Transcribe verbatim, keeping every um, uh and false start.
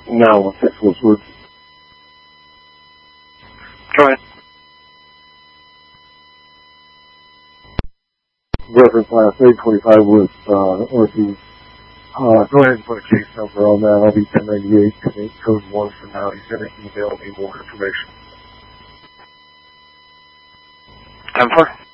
Now with sexual words. Go ahead. Reference last eight twenty-five with uh, Ortiz. Uh, go ahead and put a case number on that. I'll be ten ninety-eight, code one for now. He's going to email me more information. ten four.